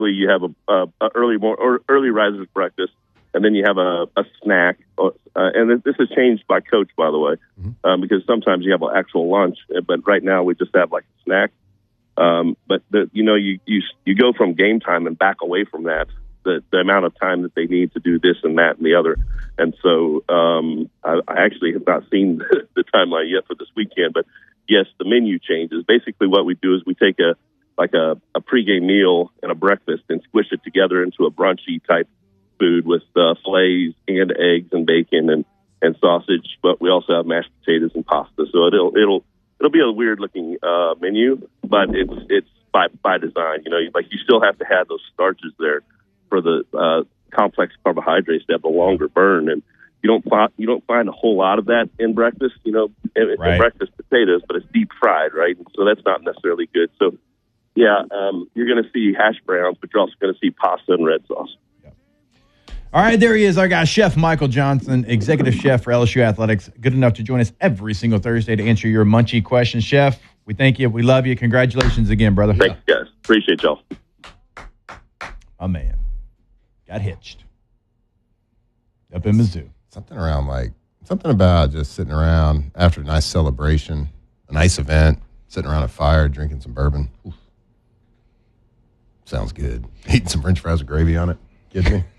basically you have a early riser's breakfast, and then you have a snack. And this has changed by coach, by the way, because sometimes you have an actual lunch, but right now we just have like a snack. But you go from game time and back away from that. The amount of time that they need to do this and that and the other. And so I actually have not seen the timeline yet for this weekend. But, yes, the menu changes. Basically what we do is we take a pregame meal and a breakfast and squish it together into a brunchy type food with fillets and eggs and bacon and sausage. But we also have mashed potatoes and pasta. So it'll be a weird-looking menu, but it's by design. You still have to have those starches there for the complex carbohydrates to have a longer burn, and you don't find a whole lot of that in breakfast. In breakfast potatoes, but it's deep fried, right? And so that's not necessarily good. So, yeah, you're going to see hash browns, but you're also going to see pasta and red sauce. Yep. All right, there he is, our guy, Chef Michael Johnson, executive chef for LSU Athletics. Good enough to join us every single Thursday to answer your munchie questions, Chef. We thank you. We love you. Congratulations again, brother. Thanks, guys. Appreciate y'all. My man. Got hitched up in Mizzou. Something about just sitting around after a nice celebration, a nice event, sitting around a fire, drinking some bourbon. Oof. Sounds good. Eating some French fries with gravy on it. Kidding me?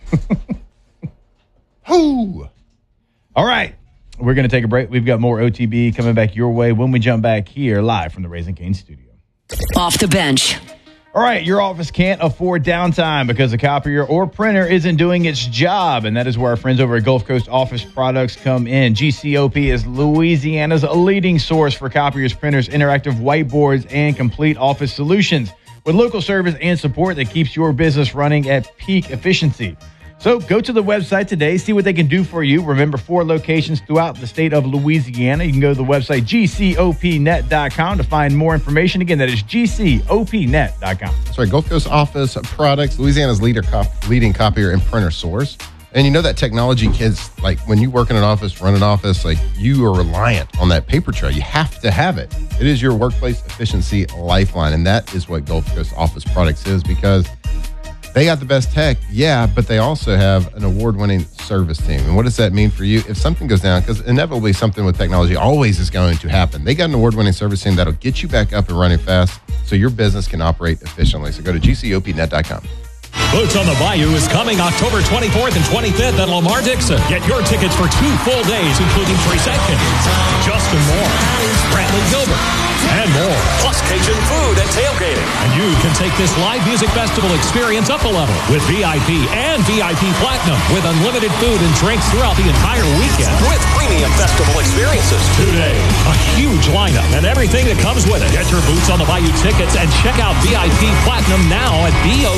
Whoo! All right. We're going to take a break. We've got more OTB coming back your way when we jump back here live from the Raising Cane studio. Off the bench. All right, your office can't afford downtime because a copier or printer isn't doing its job, and that is where our friends over at Gulf Coast Office Products come in. GCOP is Louisiana's leading source for copiers, printers, interactive whiteboards, and complete office solutions with local service and support that keeps your business running at peak efficiency. So go to the website today, see what they can do for you. Remember, 4 locations throughout the state of Louisiana. You can go to the website gcopnet.com to find more information. Again, that is gcopnet.com. That's right, Gulf Coast Office Products, Louisiana's leading copier and printer source. And you know that technology kids, like when you work in an office, run an office, like you are reliant on that paper trail. You have to have it. It is your workplace efficiency lifeline. And that is what Gulf Coast Office Products is, because they got the best tech, yeah, but they also have an award-winning service team. And what does that mean for you? If something goes down, because inevitably something with technology always is going to happen. They got an award-winning service team that'll get you back up and running fast so your business can operate efficiently. So go to gcopnet.com. Boots on the Bayou is coming October 24th and 25th at Lamar Dixon. Get your tickets for 2 full days, including Trace Atkins, Justin Moore, Brantley Gilbert, and more. Plus Cajun food and tailgating. And you can take this live music festival experience up a level with VIP and VIP Platinum, with unlimited food and drinks throughout the entire weekend. With premium festival experiences. Today, a huge lineup and everything that comes with it. Get your Boots on the Bayou tickets and check out VIP Platinum now at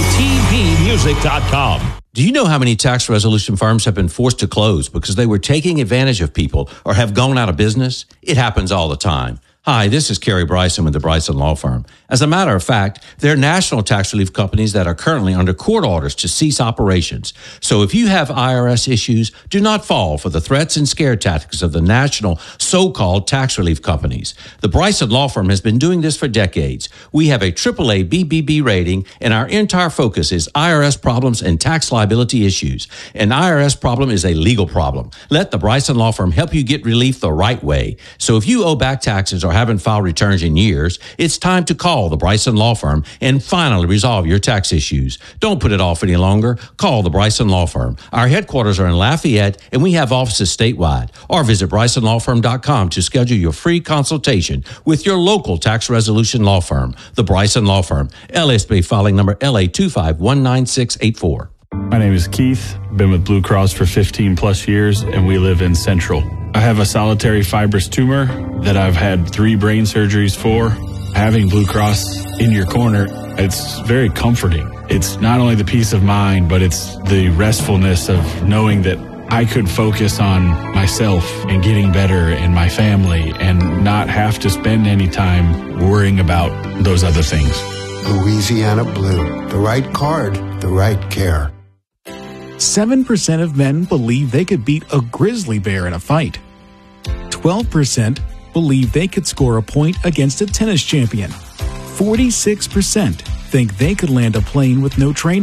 BOTBmusic.com. Do you know how many tax resolution firms have been forced to close because they were taking advantage of people or have gone out of business? It happens all the time. Hi, this is Kerry Bryson with the Bryson Law Firm. As a matter of fact, there are national tax relief companies that are currently under court orders to cease operations. So if you have IRS issues, do not fall for the threats and scare tactics of the national so-called tax relief companies. The Bryson Law Firm has been doing this for decades. We have a AAA BBB rating, and our entire focus is IRS problems and tax liability issues. An IRS problem is a legal problem. Let the Bryson Law Firm help you get relief the right way. So if you owe back taxes or haven't filed returns in years, it's time to call the Bryson Law Firm and finally resolve your tax issues. Don't put it off any longer. Call the Bryson Law Firm. Our headquarters are in Lafayette, and we have offices statewide. Or visit BrysonLawFirm.com to schedule your free consultation with your local tax resolution law firm. The Bryson Law Firm, LSB filing number LA2519684. My name is Keith. Been with Blue Cross for 15 plus years, and we live in Central. I have a solitary fibrous tumor that I've had 3 brain surgeries for. Having Blue Cross in your corner, it's very comforting. It's not only the peace of mind, but it's the restfulness of knowing that I could focus on myself and getting better and my family and not have to spend any time worrying about those other things. Louisiana Blue. The right card, the right care. 7% of men believe they could beat a grizzly bear in a fight. 12% believe they could score a point against a tennis champion. 46% think they could land a plane with no training.